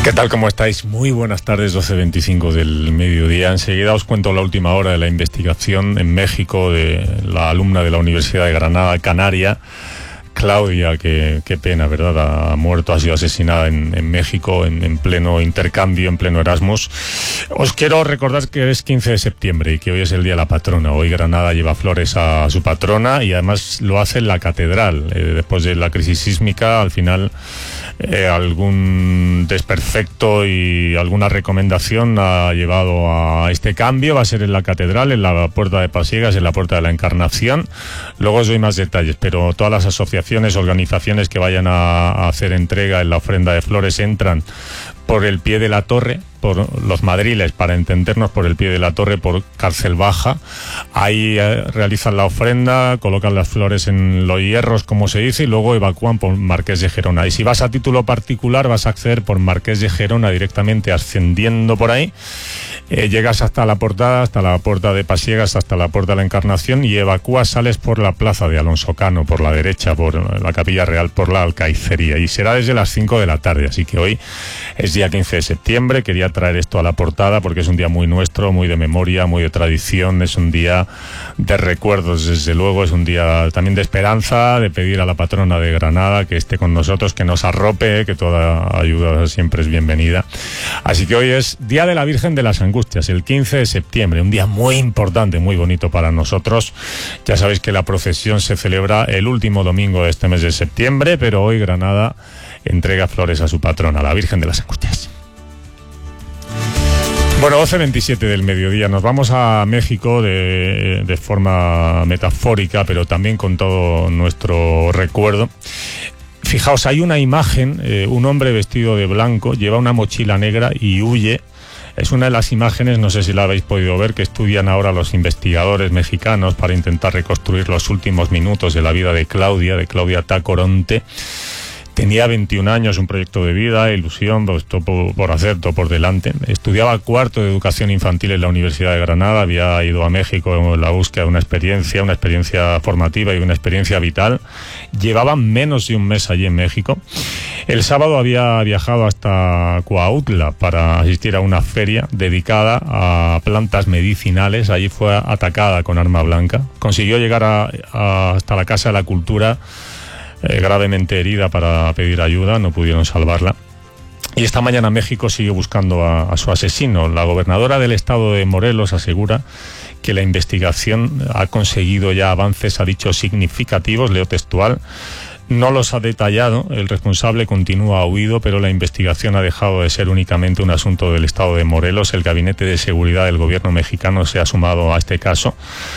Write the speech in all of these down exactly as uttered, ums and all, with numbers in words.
¿Qué tal? ¿Cómo estáis? Muy buenas tardes, doce veinticinco del mediodía. Enseguida os cuento la última hora de la investigación en México de la alumna de la Universidad de Granada, canaria, Claudia, que qué pena, ¿verdad? Ha muerto, ha sido asesinada en, en México en, en pleno intercambio, en pleno Erasmus. Os quiero recordar que es quince de septiembre y que hoy es el Día de la Patrona. Hoy Granada lleva flores a su patrona y además lo hace en la catedral. Eh, después de la crisis sísmica, al final eh, algún desperfecto y alguna recomendación ha llevado a este cambio. Va a ser en la catedral, en la Puerta de Pasiegas, en la Puerta de la Encarnación. Luego os doy más detalles, pero todas las asociaciones, organizaciones que vayan a, a hacer entrega en la ofrenda de flores entran por el pie de la torre, por los Madriles, para entendernos, por el pie de la torre, por Cárcel Baja. Ahí eh, realizan la ofrenda, colocan las flores en los hierros, como se dice, y luego evacúan por Marqués de Gerona. Y si vas a título particular, vas a acceder por Marqués de Gerona directamente, ascendiendo por ahí. Eh, llegas hasta la portada, hasta la Puerta de Pasiegas, hasta la Puerta de la Encarnación, y evacúas, sales por la plaza de Alonso Cano, por la derecha, por la Capilla Real, por la Alcaicería. Y será desde las cinco de la tarde, así que hoy es día quince de septiembre. Quería traer esto a la portada porque es un día muy nuestro, muy de memoria, muy de tradición, es un día de recuerdos, desde luego, es un día también de esperanza, de pedir a la patrona de Granada que esté con nosotros, que nos arrope, que toda ayuda siempre es bienvenida. Así que hoy es Día de la Virgen de las Angustias, el quince de septiembre, un día muy importante, muy bonito para nosotros. Ya sabéis que la procesión se celebra el último domingo de este mes de septiembre, pero hoy Granada entrega flores a su patrona, la Virgen de las Angustias. Bueno, doce veintisiete del mediodía, nos vamos a México de, de forma metafórica, pero también con todo nuestro recuerdo. Fijaos, hay una imagen, eh, un hombre vestido de blanco, lleva una mochila negra y huye. Es una de las imágenes, no sé si la habéis podido ver, que estudian ahora los investigadores mexicanos para intentar reconstruir los últimos minutos de la vida de Claudia, de Claudia Tacoronte. Tenía veintiún años, un proyecto de vida, ilusión, pues, todo por, por hacer, todo por delante. Estudiaba cuarto de educación infantil en la Universidad de Granada, había ido a México en la búsqueda de una experiencia, una experiencia formativa y una experiencia vital. Llevaba menos de un mes allí en México. El sábado había viajado hasta Cuautla para asistir a una feria dedicada a plantas medicinales. Allí fue atacada con arma blanca. Consiguió llegar a, a, hasta la Casa de la Cultura, Eh, gravemente herida, para pedir ayuda, no pudieron salvarla. Y esta mañana México sigue buscando a, a su asesino. La gobernadora del estado de Morelos asegura que la investigación ha conseguido ya avances, ha dicho, significativos, leo textual. No los ha detallado, el responsable continúa huido, pero la investigación ha dejado de ser únicamente un asunto del estado de Morelos. El Gabinete de Seguridad del gobierno mexicano se ha sumado a este caso.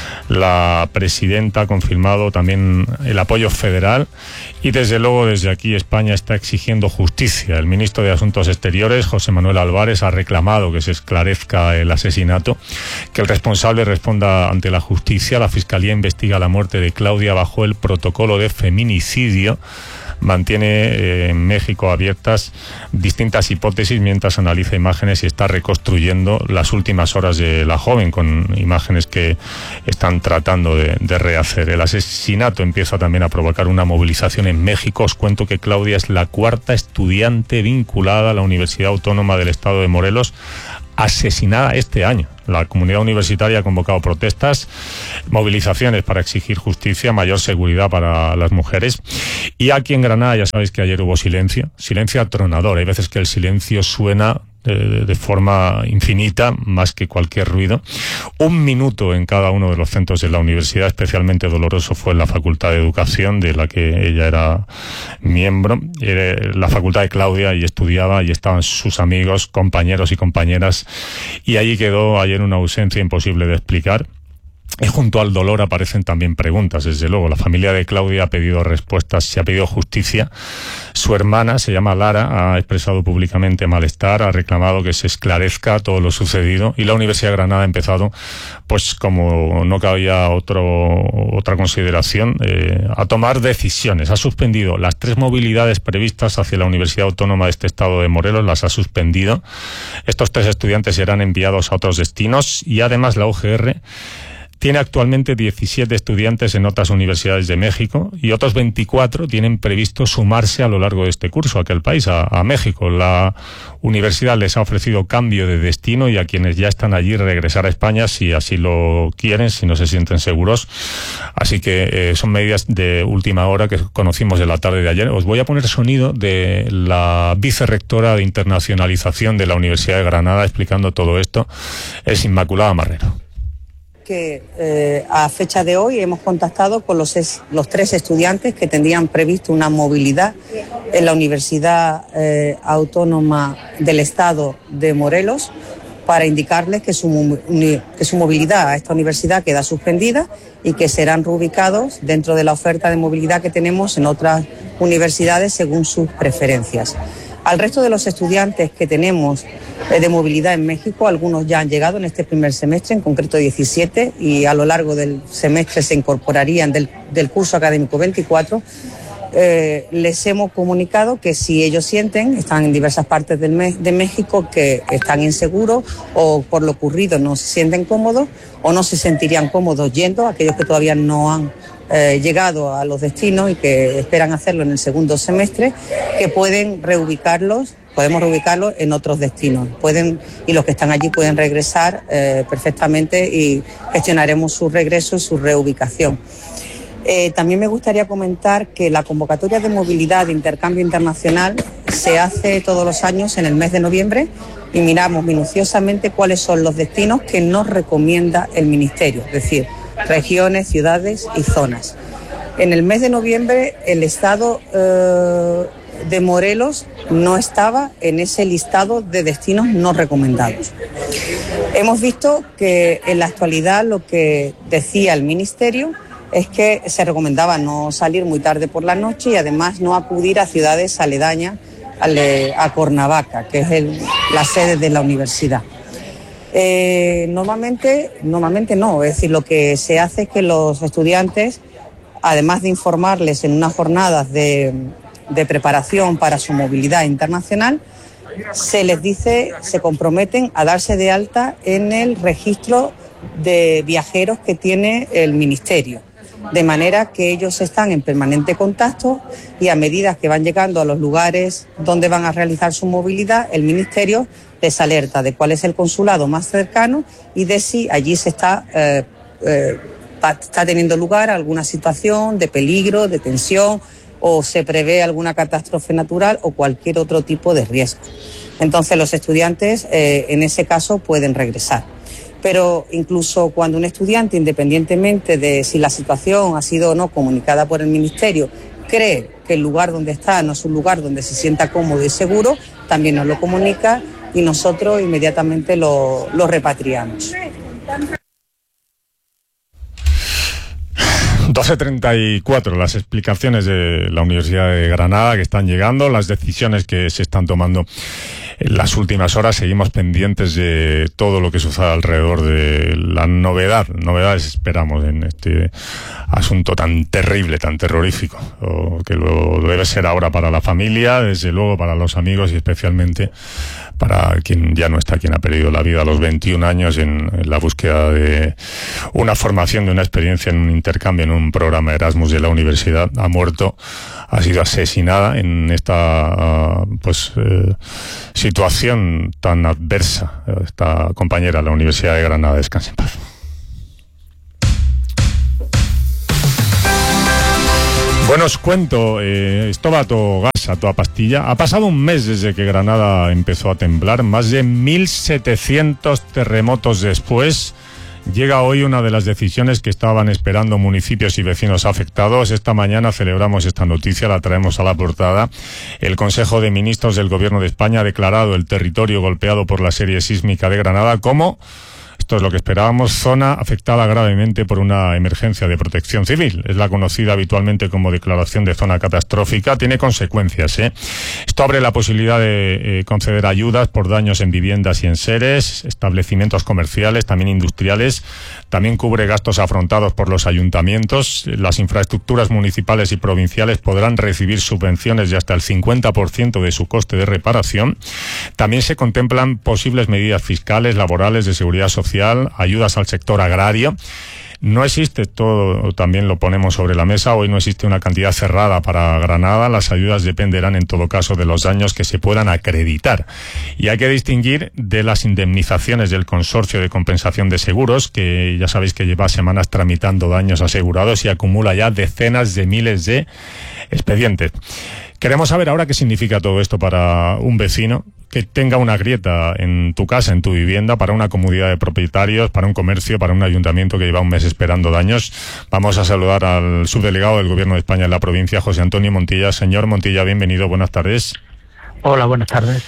La presidenta ha confirmado también el apoyo federal y desde luego desde aquí España está exigiendo justicia. El ministro de Asuntos Exteriores, José Manuel Álvarez, ha reclamado que se esclarezca el asesinato, que el responsable responda ante la justicia. La Fiscalía investiga la muerte de Claudia bajo el protocolo de feminicidio. Mantiene eh, en México abiertas distintas hipótesis mientras analiza imágenes y está reconstruyendo las últimas horas de la joven con imágenes que están tratando de, de rehacer. El asesinato empieza también a provocar una movilización en México. Os cuento que Claudia es la cuarta estudiante vinculada a la Universidad Autónoma del Estado de Morelos asesinada este año. La comunidad universitaria ha convocado protestas, movilizaciones para exigir justicia, mayor seguridad para las mujeres. Y aquí en Granada ya sabéis que ayer hubo silencio, silencio atronador. Hay veces que el silencio suena de, de forma infinita, más que cualquier ruido. Un minuto en cada uno de los centros de la universidad. Especialmente doloroso fue en la Facultad de Educación, de la que ella era miembro. Era la Facultad de Claudia, y estudiaba, y estaban sus amigos, compañeros y compañeras. Y allí quedó ayer una ausencia imposible de explicar. Y junto al dolor aparecen también preguntas, desde luego. La familia de Claudia ha pedido respuestas, se ha pedido justicia. Su hermana, se llama Lara, ha expresado públicamente malestar, ha reclamado que se esclarezca todo lo sucedido. Y la Universidad de Granada ha empezado, pues como no cabía otro, otra consideración, eh, a tomar decisiones. Ha suspendido las tres movilidades previstas hacia la Universidad Autónoma de este estado de Morelos, las ha suspendido. Estos tres estudiantes serán enviados a otros destinos y además la U G R Tiene actualmente diecisiete estudiantes en otras universidades de México y otros veinticuatro tienen previsto sumarse a lo largo de este curso a aquel país, a, a México. La universidad les ha ofrecido cambio de destino y a quienes ya están allí regresar a España si así lo quieren, si no se sienten seguros. Así que eh, son medidas de última hora que conocimos de la tarde de ayer. Os voy a poner sonido de la vicerrectora de internacionalización de la Universidad de Granada explicando todo esto. Es Inmaculada Marrero. Que eh, a fecha de hoy hemos contactado con los, es, los tres estudiantes que tendrían previsto una movilidad en la Universidad eh, Autónoma del Estado de Morelos para indicarles que su, que su movilidad a esta universidad queda suspendida y que serán reubicados dentro de la oferta de movilidad que tenemos en otras universidades según sus preferencias. Al resto de los estudiantes que tenemos de movilidad en México, algunos ya han llegado en este primer semestre, en concreto diecisiete, y a lo largo del semestre se incorporarían del, del curso académico veinticuatro. Eh, les hemos comunicado que si ellos sienten, están en diversas partes del me- de México, que están inseguros o por lo ocurrido no se sienten cómodos o no se sentirían cómodos yendo, aquellos que todavía no han Eh, llegado a los destinos y que esperan hacerlo en el segundo semestre, que pueden reubicarlos, podemos reubicarlos en otros destinos. Pueden, y los que están allí pueden regresar eh, perfectamente y gestionaremos su regreso y su reubicación. Eh, también me gustaría comentar que la convocatoria de movilidad de intercambio internacional se hace todos los años en el mes de noviembre y miramos minuciosamente cuáles son los destinos que nos recomienda el Ministerio, es decir, regiones, ciudades y zonas. En el mes de noviembre el estado eh, de Morelos no estaba en ese listado de destinos no recomendados. Hemos visto que en la actualidad lo que decía el Ministerio es que se recomendaba no salir muy tarde por la noche y además no acudir a ciudades aledañas a Cuernavaca, que es el, la sede de la universidad. Eh, normalmente, normalmente no, es decir, lo que se hace es que los estudiantes, además de informarles en unas jornadas de, de preparación para su movilidad internacional, se les dice, se comprometen a darse de alta en el registro de viajeros que tiene el Ministerio, de manera que ellos están en permanente contacto y a medida que van llegando a los lugares donde van a realizar su movilidad, el Ministerio les alerta de cuál es el consulado más cercano y de si allí se está, eh, eh, está teniendo lugar alguna situación de peligro, de tensión o se prevé alguna catástrofe natural o cualquier otro tipo de riesgo. Entonces los estudiantes eh, en ese caso pueden regresar. Pero incluso cuando un estudiante, independientemente de si la situación ha sido o no comunicada por el Ministerio, cree que el lugar donde está no es un lugar donde se sienta cómodo y seguro, también nos lo comunica y nosotros inmediatamente lo, lo repatriamos. doce treinta y cuatro, las explicaciones de la Universidad de Granada que están llegando, las decisiones que se están tomando en las últimas horas. Seguimos pendientes de todo lo que suceda alrededor de la novedad, novedades esperamos en este asunto tan terrible, tan terrorífico, o que lo debe ser ahora para la familia, desde luego para los amigos y especialmente para quien ya no está, quien ha perdido la vida a los veintiún años en, en la búsqueda de una formación, de una experiencia en un intercambio, en un programa Erasmus de la universidad. Ha muerto, ha sido asesinada en esta uh, pues eh, situación tan adversa. Esta compañera de la Universidad de Granada, descanse en paz. Bueno, os cuento, eh, esto va a todo gas, a toda pastilla. Ha pasado un mes desde que Granada empezó a temblar, más de mil setecientos terremotos después. Llega hoy una de las decisiones que estaban esperando municipios y vecinos afectados. Esta mañana celebramos esta noticia, la traemos a la portada. El Consejo de Ministros del Gobierno de España ha declarado el territorio golpeado por la serie sísmica de Granada como, esto es lo que esperábamos, zona afectada gravemente por una emergencia de protección civil. Es la conocida habitualmente como declaración de zona catastrófica. Tiene consecuencias, ¿eh? Esto abre la posibilidad de eh, conceder ayudas por daños en viviendas y en seres, establecimientos comerciales, también industriales. También cubre gastos afrontados por los ayuntamientos. Las infraestructuras municipales y provinciales podrán recibir subvenciones de hasta el cincuenta por ciento de su coste de reparación. También se contemplan posibles medidas fiscales, laborales, de seguridad social, ayudas al sector agrario. No existe, todo también lo ponemos sobre la mesa, hoy no existe una cantidad cerrada para Granada, las ayudas dependerán en todo caso de los daños que se puedan acreditar. Y hay que distinguir de las indemnizaciones del Consorcio de Compensación de Seguros, que ya sabéis que lleva semanas tramitando daños asegurados y acumula ya decenas de miles de expedientes. Queremos saber ahora qué significa todo esto para un vecino que tenga una grieta en tu casa, en tu vivienda, para una comunidad de propietarios, para un comercio, para un ayuntamiento que lleva un mes esperando daños. Vamos a saludar al subdelegado del Gobierno de España en la provincia, José Antonio Montilla. Señor Montilla, bienvenido, buenas tardes. Hola, buenas tardes.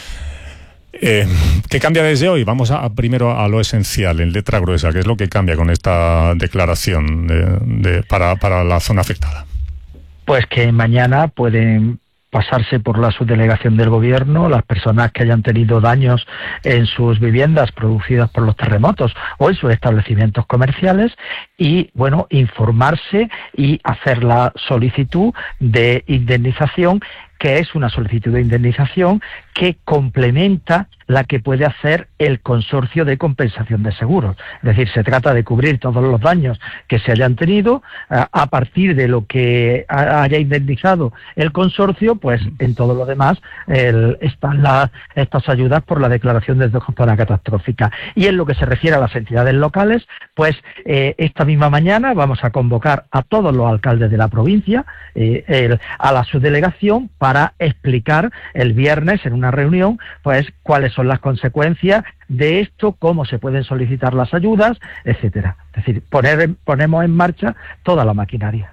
Eh, ¿Qué cambia desde hoy? Vamos a, primero a lo esencial, en letra gruesa. ¿Qué es lo que cambia con esta declaración de, de, para, para la zona afectada? Pues que mañana pueden pasarse por la subdelegación del Gobierno las personas que hayan tenido daños en sus viviendas producidas por los terremotos o en sus establecimientos comerciales y, bueno, informarse y hacer la solicitud de indemnización, que es una solicitud de indemnización que complementa la que puede hacer el Consorcio de Compensación de Seguros. Es decir, se trata de cubrir todos los daños que se hayan tenido a, a partir de lo que haya indemnizado el consorcio, pues en todo lo demás el, están las, estas ayudas por la declaración de zona catastrófica. Y en lo que se refiere a las entidades locales, pues eh, esta misma mañana vamos a convocar a todos los alcaldes de la provincia eh, el, a la subdelegación para explicar el viernes en una reunión pues cuáles son las consecuencias de esto, cómo se pueden solicitar las ayudas, etcétera. Es decir, poner, ponemos en marcha toda la maquinaria.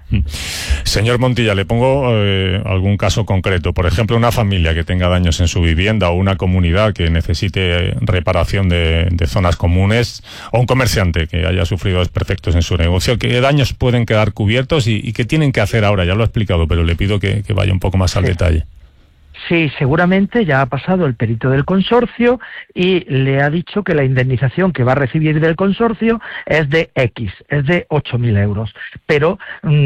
Señor Montilla, le pongo eh, algún caso concreto. Por ejemplo, una familia que tenga daños en su vivienda o una comunidad que necesite reparación de, de zonas comunes o un comerciante que haya sufrido desperfectos en su negocio. ¿Qué daños pueden quedar cubiertos y, y qué tienen que hacer ahora? Ya lo he explicado, pero le pido que, que vaya un poco más al sí. detalle. Sí, seguramente ya ha pasado el perito del consorcio y le ha dicho que la indemnización que va a recibir del consorcio es de X, es de ocho mil euros. Pero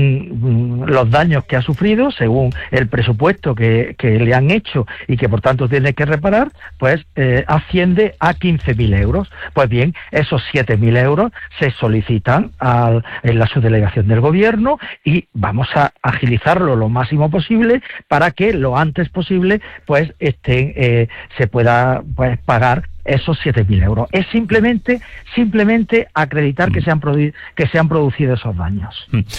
mmm, los daños que ha sufrido, según el presupuesto que, que le han hecho y que por tanto tiene que reparar, pues eh, asciende a quince mil euros. Pues bien, esos siete mil euros se solicitan al, en la subdelegación del Gobierno y vamos a agilizarlo lo máximo posible para que lo antes posible pues este, eh, se pueda pues pagar esos siete mil euros. Es simplemente simplemente acreditar que se han, produ- que se han producido esos daños.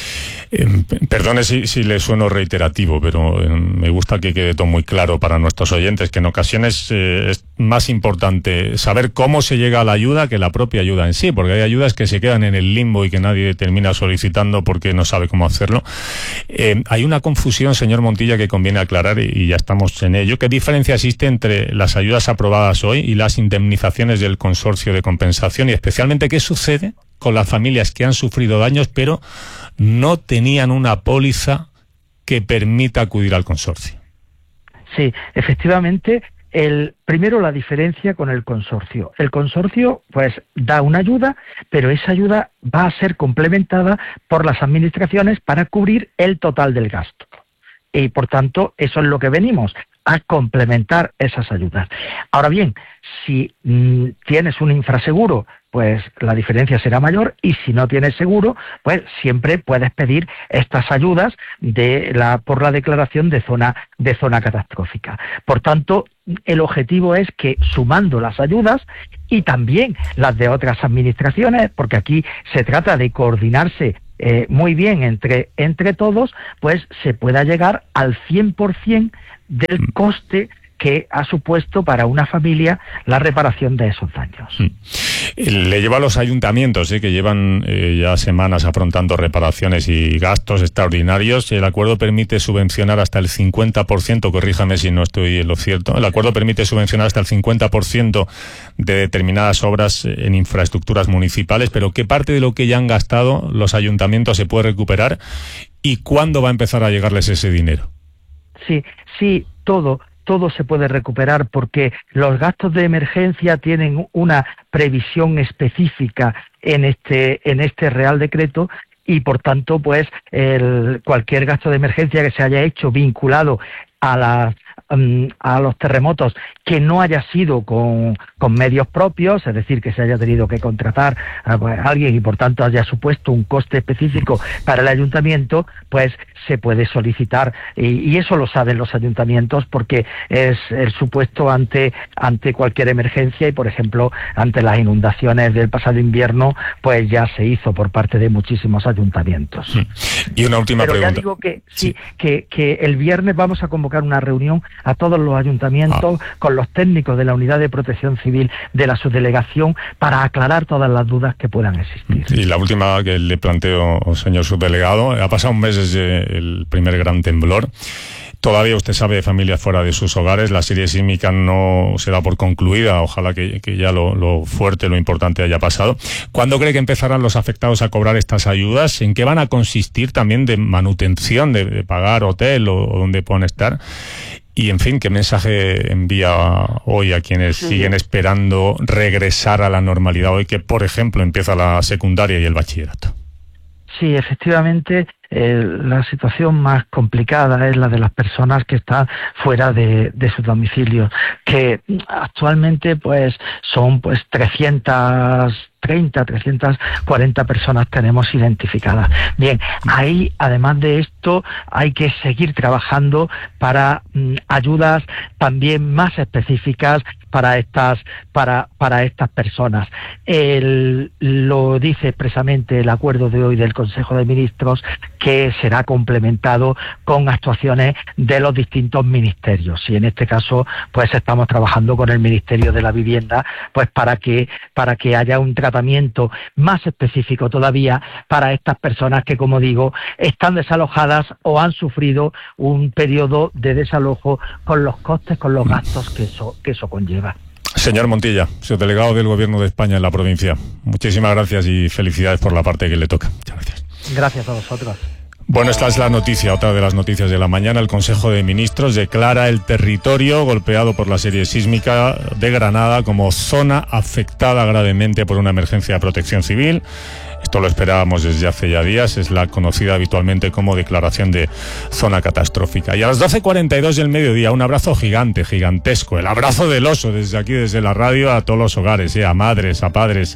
Eh, perdone si, si le sueno reiterativo, pero eh, me gusta que quede todo muy claro para nuestros oyentes, que en ocasiones eh, es más importante saber cómo se llega a la ayuda que la propia ayuda en sí, porque hay ayudas que se quedan en el limbo y que nadie termina solicitando porque no sabe cómo hacerlo. Eh, hay una confusión, señor Montilla, que conviene aclarar y, y ya estamos en ello. ¿Qué diferencia existe entre las ayudas aprobadas hoy y las indemnizaciones del Consorcio de Compensación, y especialmente qué sucede con las familias que han sufrido daños pero no tenían una póliza que permita acudir al consorcio? Sí, efectivamente, el primero la diferencia con el consorcio. El consorcio pues da una ayuda, pero esa ayuda va a ser complementada por las administraciones para cubrir el total del gasto. Y por tanto, eso es lo que venimos, a complementar esas ayudas. Ahora bien, si mmm, tienes un infraseguro, pues la diferencia será mayor, y si no tienes seguro, pues siempre puedes pedir estas ayudas de la, por la declaración de zona, de zona catastrófica. Por tanto, el objetivo es que sumando las ayudas y también las de otras administraciones, porque aquí se trata de coordinarse eh, muy bien entre, entre todos, pues se pueda llegar al cien por ciento del coste que ha supuesto para una familia la reparación de esos daños. Le lleva a los ayuntamientos, ¿eh? que llevan eh, ya semanas afrontando reparaciones y gastos extraordinarios. El acuerdo permite subvencionar hasta el cincuenta por ciento, corríjame si no estoy en lo cierto, el acuerdo permite subvencionar hasta el cincuenta por ciento de determinadas obras en infraestructuras municipales, pero ¿qué parte de lo que ya han gastado los ayuntamientos se puede recuperar y cuándo va a empezar a llegarles ese dinero? Sí, sí, todo. Todo se puede recuperar porque los gastos de emergencia tienen una previsión específica en este en este Real Decreto y por tanto pues el, cualquier gasto de emergencia que se haya hecho vinculado a las um, a los terremotos que no haya sido con, con medios propios, es decir, que se haya tenido que contratar a, pues, a alguien y por tanto haya supuesto un coste específico para el ayuntamiento, pues se puede solicitar, y, y eso lo saben los ayuntamientos porque es el supuesto ante, ante cualquier emergencia, y por ejemplo ante las inundaciones del pasado invierno pues ya se hizo por parte de muchísimos ayuntamientos. Sí. Y una última Pero pregunta. ya digo que sí, sí. que, que el viernes vamos a convocar una reunión a todos los ayuntamientos ah. con los técnicos de la Unidad de Protección Civil de la subdelegación para aclarar todas las dudas que puedan existir. Y la última que le planteo, señor subdelegado, ha pasado un mes desde el primer gran temblor. Todavía usted sabe de familias fuera de sus hogares, la serie sísmica no se da por concluida, ojalá que, que ya lo, lo fuerte, lo importante haya pasado. ¿Cuándo cree que empezarán los afectados a cobrar estas ayudas? ¿En qué van a consistir también de manutención, de, de pagar hotel o, o dónde puedan estar? Y en fin, ¿qué mensaje envía hoy a quienes siguen esperando regresar a la normalidad hoy que, por ejemplo, empieza la secundaria y el bachillerato? Sí, efectivamente, eh, la situación más complicada es la de las personas que están fuera de, de sus domicilios, que actualmente pues son pues trescientas treinta, trescientas cuarenta personas tenemos identificadas. Bien, ahí además de esto hay que seguir trabajando para mm, ayudas también más específicas para estas para para estas personas. El, lo dice expresamente el acuerdo de hoy del Consejo de Ministros, que será complementado con actuaciones de los distintos ministerios, y en este caso pues estamos trabajando con el Ministerio de la Vivienda pues para que para que haya un tratamiento más específico todavía para estas personas que, como digo, están desalojadas o han sufrido un periodo de desalojo con los costes, con los gastos que eso que eso conlleva. Señor Montilla, subdelegado del Gobierno de España en la provincia, muchísimas gracias y felicidades por la parte que le toca. Muchas gracias. Gracias a vosotros. Bueno, esta es la noticia, otra de las noticias de la mañana. El Consejo de Ministros declara el territorio golpeado por la serie sísmica de Granada como zona afectada gravemente por una emergencia de protección civil. Esto lo esperábamos desde hace ya días, es la conocida habitualmente como declaración de zona catastrófica. Y a las doce cuarenta y dos del mediodía, un abrazo gigante, gigantesco, el abrazo del oso desde aquí, desde la radio, a todos los hogares, ¿eh? A madres, a padres,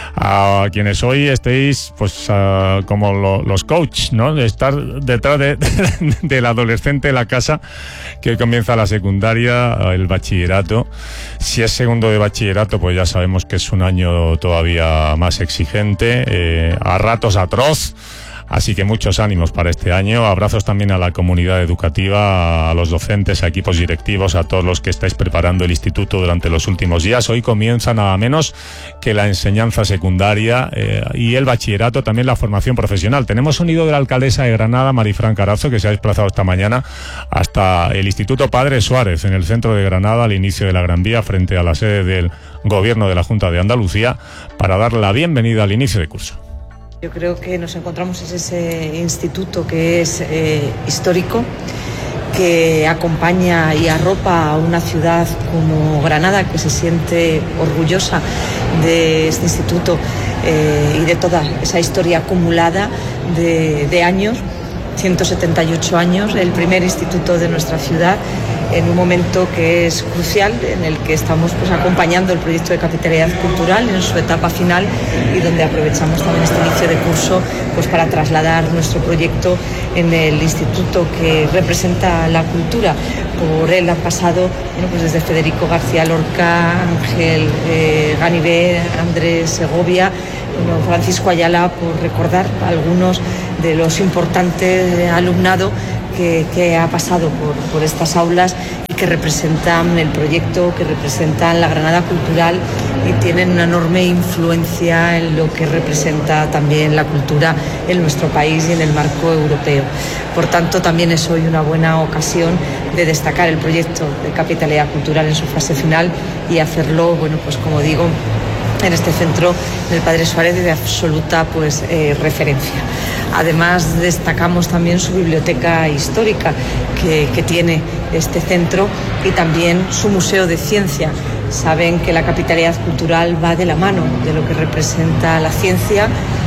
a quienes hoy estéis pues uh, como lo, los coach, ¿no? De estar detrás de, de, del adolescente de la casa que comienza la secundaria, el bachillerato. Si es segundo de bachillerato, pues ya sabemos que es un año todavía más exigente, eh, a ratos atroz. Así que muchos ánimos para este año. Abrazos también a la comunidad educativa, a los docentes, a equipos directivos, a todos los que estáis preparando el instituto durante los últimos días. Hoy comienza nada menos que la enseñanza secundaria eh, y el bachillerato, también la formación profesional. Tenemos sonido de la alcaldesa de Granada, Marifran Carazo, que se ha desplazado esta mañana hasta el Instituto Padre Suárez, en el centro de Granada, al inicio de la Gran Vía, frente a la sede del Gobierno de la Junta de Andalucía, para dar la bienvenida al inicio de curso. Yo creo que nos encontramos en ese instituto que es eh, histórico, que acompaña y arropa a una ciudad como Granada, que se siente orgullosa de este instituto eh, y de toda esa historia acumulada de, de años, ciento setenta y ocho años, el primer instituto de nuestra ciudad, en un momento que es crucial, en el que estamos pues acompañando el proyecto de capitalidad cultural en su etapa final, y donde aprovechamos también este inicio de curso pues para trasladar nuestro proyecto en el instituto que representa la cultura. Por él han pasado bueno, pues desde Federico García Lorca, Ángel eh, Ganivet, Andrés Segovia, bueno, Francisco Ayala, por recordar algunos de los importantes alumnado que, que ha pasado por, por estas aulas y que representan el proyecto, que representan la Granada cultural y tienen una enorme influencia en lo que representa también la cultura en nuestro país y en el marco europeo. Por tanto, también es hoy una buena ocasión de destacar el proyecto de capitalidad cultural en su fase final y hacerlo, bueno, pues como digo, en este centro del Padre Suárez de absoluta pues eh, referencia. Además, destacamos también su biblioteca histórica que, que tiene este centro y también su museo de ciencia. Saben que la capitalidad cultural va de la mano de lo que representa la ciencia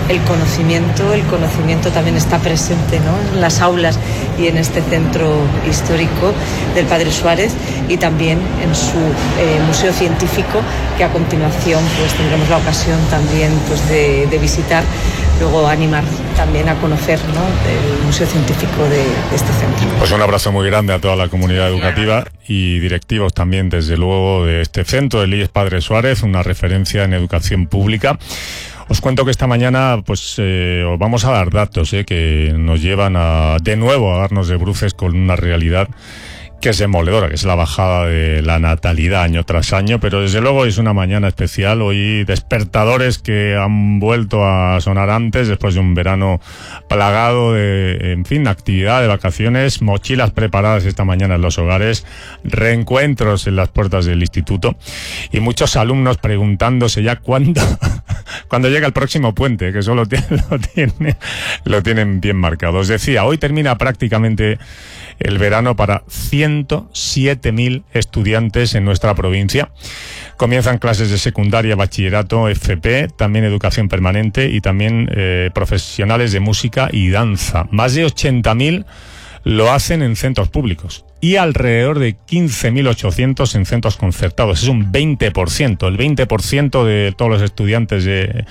el conocimiento. El conocimiento también está presente, ¿no?, en las aulas y en este centro histórico del Padre Suárez, y también en su eh, museo científico, que a continuación pues tendremos la ocasión también pues de, de visitar. Luego animar también a conocer, ¿no?, el Museo Científico de, de este centro. Pues un abrazo muy grande a toda la comunidad educativa y directivos también, desde luego, de este centro, el I E S Padre Suárez, una referencia en educación pública. Os cuento que esta mañana pues eh, os vamos a dar datos eh, que nos llevan a de nuevo a darnos de bruces con una realidad que es demoledora, que es la bajada de la natalidad año tras año, pero desde luego es una mañana especial. Hoy despertadores que han vuelto a sonar antes, después de un verano plagado de, en fin, actividad, de vacaciones, mochilas preparadas esta mañana en los hogares, reencuentros en las puertas del instituto y muchos alumnos preguntándose ya cuándo, cuándo llega el próximo puente, que eso lo, tiene, lo, tiene, lo tienen bien marcado. Os decía, hoy termina prácticamente el verano para ciento siete mil estudiantes en nuestra provincia. Comienzan clases de secundaria, bachillerato, F P, también educación permanente y también eh, profesionales de música y danza. Más de ochenta mil lo hacen en centros públicos y alrededor de quince mil ochocientos en centros concertados. Es un veinte por ciento. El veinte por ciento de todos los estudiantes de,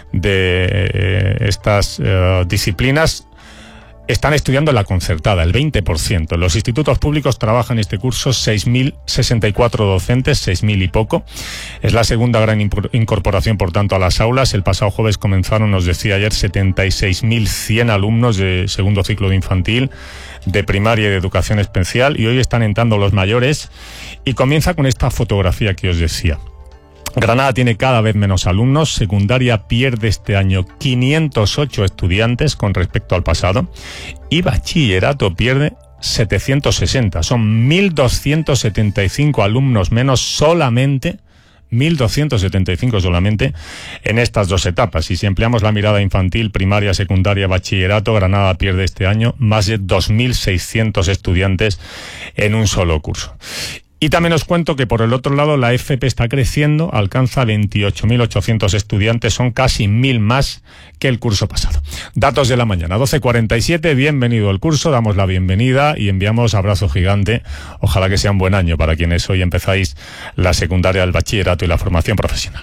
de eh, estas eh, disciplinas están estudiando en la concertada, el veinte por ciento. En los institutos públicos trabajan este curso seis mil sesenta y cuatro docentes, seis mil y poco. Es la segunda gran incorporación, por tanto, a las aulas. El pasado jueves comenzaron, nos decía ayer, setenta y seis mil cien alumnos de segundo ciclo de infantil, de primaria y de educación especial, y hoy están entrando los mayores. Y comienza con esta fotografía que os decía. Granada tiene cada vez menos alumnos, secundaria pierde este año quinientos ocho estudiantes con respecto al pasado y bachillerato pierde setecientos sesenta. Son mil doscientos setenta y cinco alumnos menos solamente, mil doscientos setenta y cinco solamente en estas dos etapas. Y si empleamos la mirada infantil, primaria, secundaria, bachillerato, Granada pierde este año más de dos mil seiscientos estudiantes en un solo curso. Y también os cuento que por el otro lado la F P está creciendo, alcanza veintiocho mil ochocientos estudiantes, son casi mil más que el curso pasado. Datos de la mañana, doce cuarenta y siete, bienvenido al curso, damos la bienvenida y enviamos abrazo gigante. Ojalá que sea un buen año para quienes hoy empezáis la secundaria, el bachillerato y la formación profesional.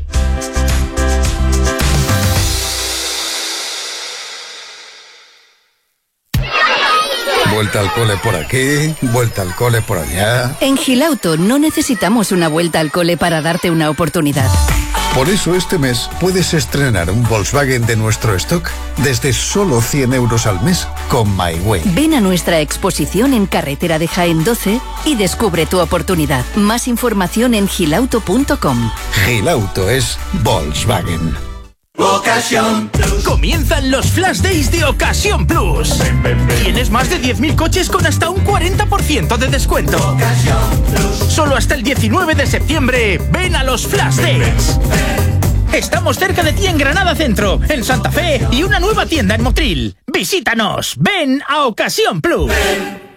Vuelta al cole por aquí, vuelta al cole por allá. En Gilauto no necesitamos una vuelta al cole para darte una oportunidad. Por eso este mes puedes estrenar un Volkswagen de nuestro stock desde solo cien euros al mes con MyWay. Ven a nuestra exposición en Carretera de Jaén doce y descubre tu oportunidad. Más información en gilauto punto com. Gilauto es Volkswagen. Ocasión Plus. Comienzan los Flash Days de Ocasión Plus. Ven, ven, ven. Tienes más de diez mil coches con hasta un cuarenta por ciento de descuento. Ocasión Plus. Solo hasta el diecinueve de septiembre. Ven a los Flash Days. Ven, ven. Estamos cerca de ti en Granada Centro, en Santa Fe y una nueva tienda en Motril. Visítanos. Ven a Ocasión Plus. Ven.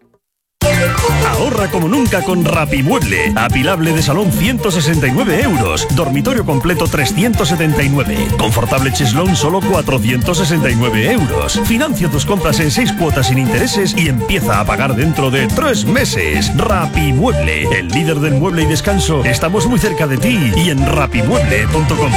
Ahorra como nunca con Rapimueble. Apilable de salón ciento sesenta y nueve euros. Dormitorio completo trescientos setenta y nueve. Confortable cheslón solo cuatrocientos sesenta y nueve euros. Financia tus compras en seis cuotas sin intereses y empieza a pagar dentro de tres meses. Rapimueble, el líder del mueble y descanso. Estamos muy cerca de ti y en rapimueble punto com.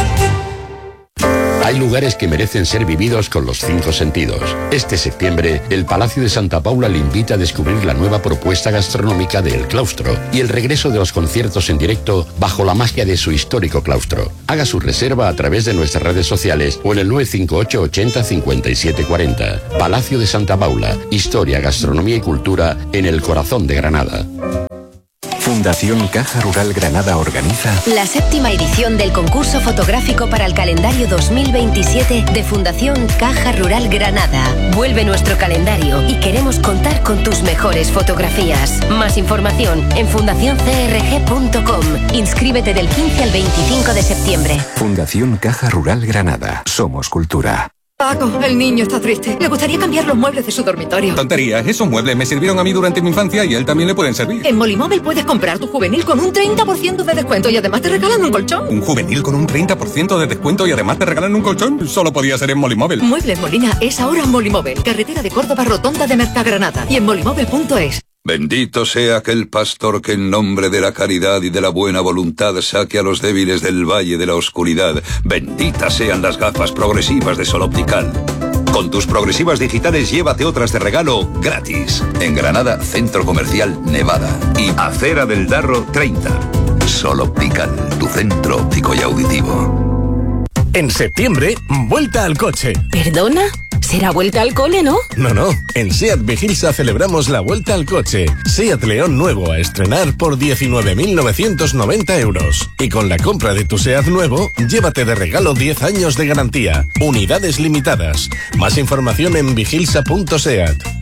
Hay lugares que merecen ser vividos con los cinco sentidos. Este septiembre, el Palacio de Santa Paula le invita a descubrir la nueva propuesta gastronómica de El Claustro y el regreso de los conciertos en directo bajo la magia de su histórico claustro. Haga su reserva a través de nuestras redes sociales o en el nueve cinco ocho ochenta cincuenta y siete cuarenta. Palacio de Santa Paula, historia, gastronomía y cultura en el corazón de Granada. Fundación Caja Rural Granada organiza la séptima edición del concurso fotográfico para el calendario dos mil veintisiete de Fundación Caja Rural Granada. Vuelve nuestro calendario y queremos contar con tus mejores fotografías. Más información en fundación c r g punto com. Inscríbete del quince al veinticinco de septiembre. Fundación Caja Rural Granada. Somos cultura. Paco, el niño está triste. Le gustaría cambiar los muebles de su dormitorio. Tontería, esos muebles me sirvieron a mí durante mi infancia y a él también le pueden servir. En Molimóvil puedes comprar tu juvenil con un treinta por ciento de descuento y además te regalan un colchón. ¿Un juvenil con un treinta por ciento de descuento y además te regalan un colchón? Solo podía ser en Molimóvil. Muebles Molina es ahora Molimóvil. Carretera de Córdoba, Rotonda de Mercagranada. Y en molimóvil punto es. Bendito sea aquel pastor que en nombre de la caridad y de la buena voluntad saque a los débiles del valle de la oscuridad. Benditas sean las gafas progresivas de Sol Optical. Con tus progresivas digitales llévate otras de regalo gratis. En Granada, Centro Comercial Nevada. Y Acera del Darro treinta. Sol Optical, tu centro óptico y auditivo. En septiembre, vuelta al coche. ¿Perdona? ¿Será vuelta al cole, no? No, no. En SEAT Vigilsa celebramos la vuelta al coche. SEAT León nuevo a estrenar por diecinueve mil novecientos noventa euros. Y con la compra de tu SEAT nuevo, llévate de regalo diez años de garantía. Unidades limitadas. Más información en vigilsa punto seat.